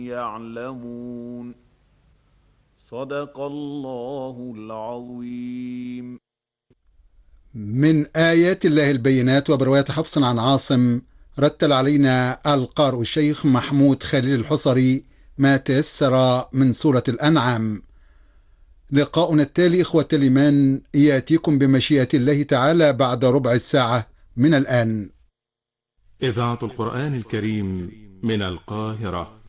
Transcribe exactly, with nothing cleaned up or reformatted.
يعلمون. صدق الله العظيم. من آيات الله البينات. وبرواية حفص عن عاصم رتل علينا القارئ الشيخ محمود خليل الحصري ما تيسر من سورة الأنعام. لقاؤنا التالي إخوة الإيمان يأتيكم بمشيئة الله تعالى بعد ربع الساعة من الآن. إذاعة القرآن الكريم من القاهرة.